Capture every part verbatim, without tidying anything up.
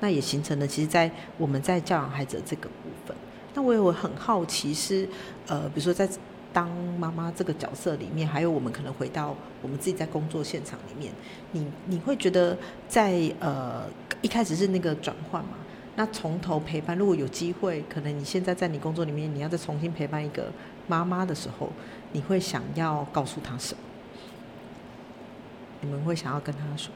那也形成了其实在我们在教养孩子的这个部分。那我也会很好奇是呃，比如说在当妈妈这个角色里面，还有我们可能回到我们自己在工作现场里面，你你会觉得在呃一开始是那个转换嘛？那从头陪伴，如果有机会，可能你现在在你工作里面，你要再重新陪伴一个妈妈的时候，你会想要告诉她什么？你们会想要跟她说？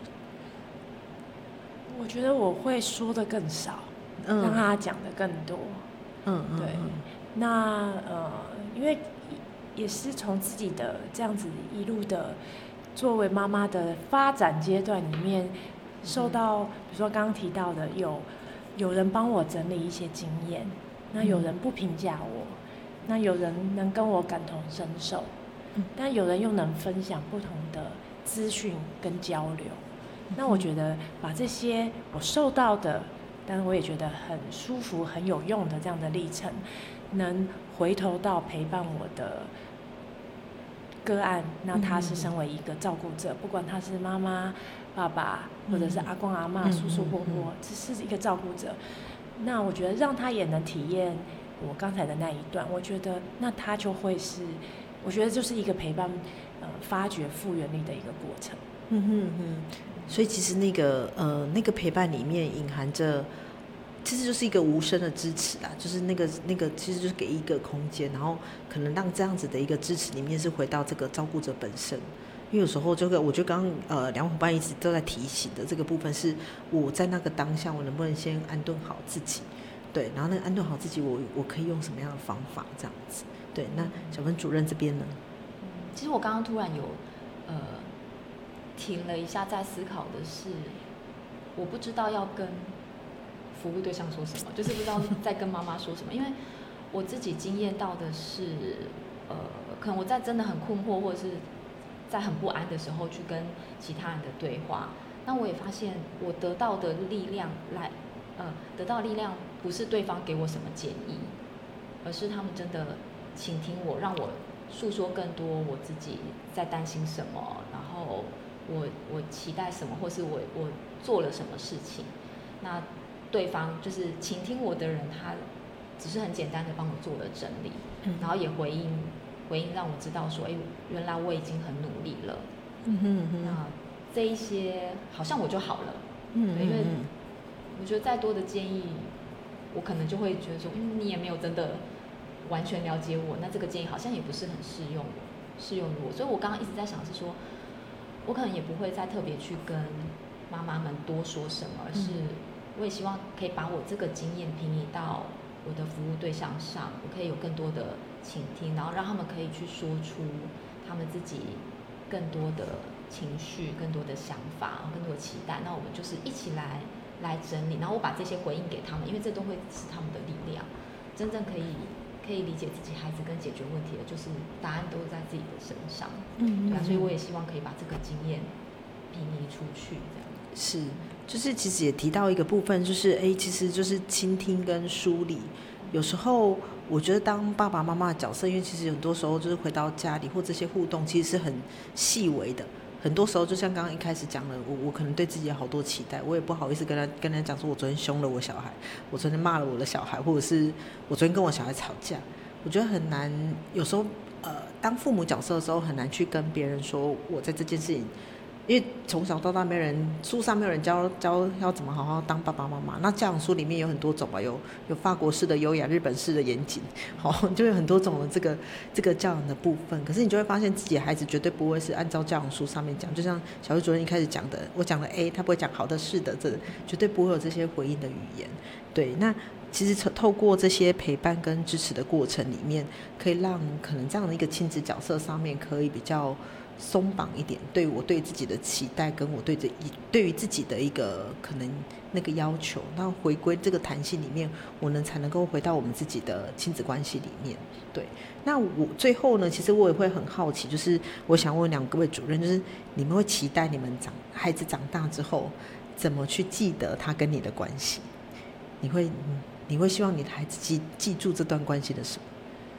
我觉得我会说的更少，嗯、让她讲的更多。 嗯嗯， 对。嗯、那呃，因为也是从自己的这样子一路的作为妈妈的发展阶段里面，受到比如说刚刚提到的有有人帮我整理一些经验，那有人不评价我，那有人能跟我感同身受，但有人又能分享不同的资讯跟交流。那我觉得把这些我受到的，但是我也觉得很舒服、很有用的这样的历程，能回头到陪伴我的个案，那他是身为一个照顾者，不管他是妈妈、爸爸，或者是阿公阿嬷、叔叔伯伯，只是一个照顾者。那我觉得让他也能体验我刚才的那一段，我觉得那他就会是，我觉得就是一个陪伴，呃，发掘复原力的一个过程。 嗯哼哼，所以其实那个呃那个陪伴里面隐含着，其实就是一个无声的支持啦，就是那个那个其实就是给一个空间，然后可能让这样子的一个支持里面是回到这个照顾者本身。因为有时候这个，我觉得刚刚呃两位伙伴一直都在提醒的这个部分，是我在那个当下，我能不能先安顿好自己，对，然后那个安顿好自己，我我可以用什么样的方法这样子，对。那小芬主任这边呢？ 其实我刚刚突然有呃停了一下，在思考的是，我不知道要跟服务对象说什么，就是不知道在跟妈妈说什么，因为我自己经验到的是，呃，可能我在真的很困惑，或者是在很不安的时候去跟其他人的对话，那我也发现我得到的力量来，呃，得到力量不是对方给我什么建议，而是他们真的倾听我，让我诉说更多我自己在担心什么，然后我我期待什么，或是我我做了什么事情。那对方就是倾听我的人，他只是很简单的帮我做了整理，然后也回应回应让我知道说，哎，原来我已经很努力了。嗯哼哼。那这一些好像我就好了。嗯，因为我觉得再多的建议，我可能就会觉得说，嗯，你也没有真的完全了解我，那这个建议好像也不是很适用适用于我。所以我刚刚一直在想是说，我可能也不会再特别去跟妈妈们多说什么，而是我也希望可以把我这个经验平移到我的服务对象上，我可以有更多的倾听，然后让他们可以去说出他们自己更多的情绪、更多的想法、更多的期待。那我们就是一起来来整理，然后我把这些回应给他们，因为这都会是他们的力量。真正可以可以理解自己孩子跟解决问题的，就是答案都在自己的身上。嗯，对啊，所以我也希望可以把这个经验平移出去，这样。 是，就是其实也提到一个部分，就是哎，其实就是倾听跟梳理。有时候我觉得当爸爸妈妈的角色，因为其实很多时候就是回到家里或这些互动，其实是很细微的。很多时候就像刚刚一开始讲的，我我可能对自己有好多期待，我也不好意思跟他跟他讲说，我昨天凶了我小孩，我昨天骂了我的小孩，或者是我昨天跟我小孩吵架。我觉得很难，有时候呃，当父母角色的时候，很难去跟别人说我在这件事情。因为从小到大没人书上没有人教教要怎么好好当爸爸妈妈，那教养书里面有很多种嘛，有有法国式的优雅，日本式的严谨，好，就有很多种的这个这个教养的部分。可是你就会发现自己的孩子绝对不会是按照教养书上面讲，就像小慧主任一开始讲的，我讲了 A， 他不会讲好的是的，这绝对不会有这些回应的语言。对，那其实透过这些陪伴跟支持的过程里面，可以让可能这样的一个亲子角色上面可以比较松绑一点，对我对自己的期待跟我对这对于自己的一个可能那个要求，那回归这个弹性里面，我能才能够回到我们自己的亲子关系里面。对，那我最后呢，其实我也会很好奇，就是我想问两位主任，就是你们会期待你们长孩子长大之后怎么去记得他跟你的关系？你会你会希望你的孩子记记住这段关系的什么？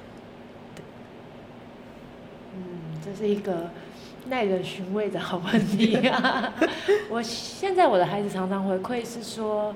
嗯，这是一个耐人寻味的好问题啊！我现在我的孩子常常回馈是说，